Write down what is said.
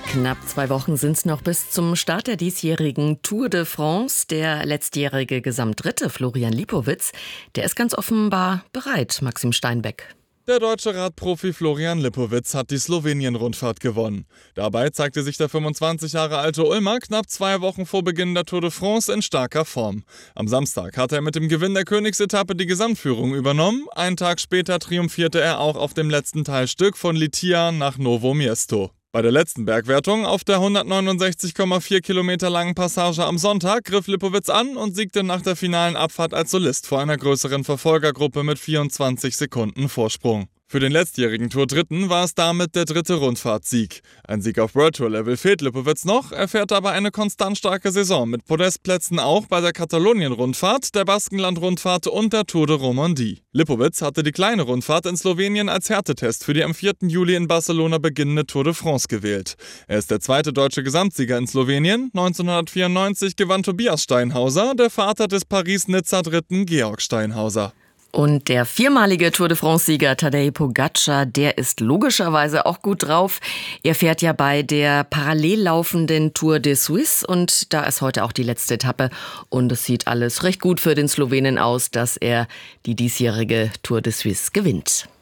Knapp 2 Wochen sind es noch bis zum Start der diesjährigen Tour de France. Der letztjährige Gesamtdritte Florian Lipowitz, der ist ganz offenbar bereit, Maxim Steinbeck. Der deutsche Radprofi Florian Lipowitz hat die Slowenien-Rundfahrt gewonnen. Dabei zeigte sich der 25 Jahre alte Ulmer knapp 2 Wochen vor Beginn der Tour de France in starker Form. Am Samstag hat er mit dem Gewinn der Königsetappe die Gesamtführung übernommen. Einen Tag später triumphierte er auch auf dem letzten Teilstück von Litia nach Novo Miesto. Bei der letzten Bergwertung auf der 169,4 Kilometer langen Passage am Sonntag griff Lipowitz an und siegte nach der finalen Abfahrt als Solist vor einer größeren Verfolgergruppe mit 24 Sekunden Vorsprung. Für den letztjährigen Tour-Dritten war es damit der 3. Rundfahrtsieg. Ein Sieg auf World Tour Level fehlt Lipowitz noch, er fährt aber eine konstant starke Saison mit Podestplätzen auch bei der Katalonien-Rundfahrt, der Baskenland-Rundfahrt und der Tour de Romandie. Lipowitz hatte die kleine Rundfahrt in Slowenien als Härtetest für die am 4. Juli in Barcelona beginnende Tour de France gewählt. Er ist der zweite deutsche Gesamtsieger in Slowenien. 1994 gewann Tobias Steinhauser, der Vater des Paris-Nizza-Dritten Georg Steinhauser. Und der viermalige Tour de France-Sieger Tadej Pogačar, der ist logischerweise auch gut drauf. Er fährt ja bei der parallel laufenden Tour de Suisse und da ist heute auch die letzte Etappe. Und es sieht alles recht gut für den Slowenen aus, dass er die diesjährige Tour de Suisse gewinnt.